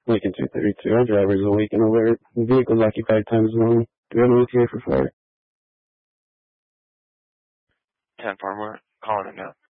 Lincoln 232. Our drivers a week and alert. Vehicles occupied times long. Do you have an ETA for flight? 10 Farmer, calling it now.